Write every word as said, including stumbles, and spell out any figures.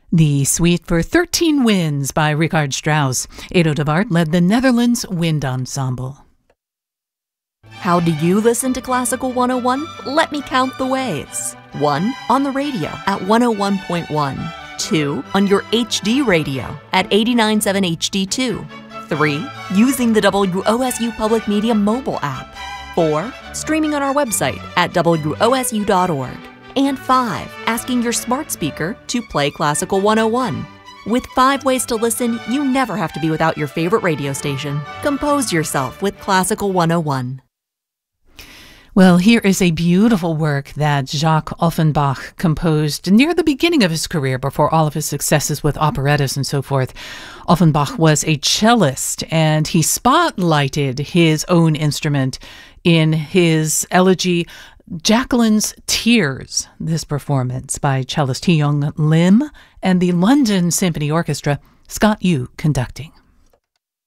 The Suite for thirteen Winds by Richard Strauss. Edo de Waard led the Netherlands Wind Ensemble. How do you listen to Classical one oh one? Let me count the ways. one. On the radio at one oh one point one. two. On your H D radio at eighty-nine point seven H D two. three. Using the W O S U Public Media mobile app. four. Streaming on our website at W O S U dot org. And five. Asking your smart speaker to play Classical one oh one. With five ways to listen, you never have to be without your favorite radio station. Compose yourself with Classical one oh one. Well, here is a beautiful work that Jacques Offenbach composed near the beginning of his career, before all of his successes with operettas and so forth. Offenbach was a cellist, and he spotlighted his own instrument in his elegy Jacqueline's Tears, this performance by cellist Hyung Lim and the London Symphony Orchestra, Scott Yu conducting.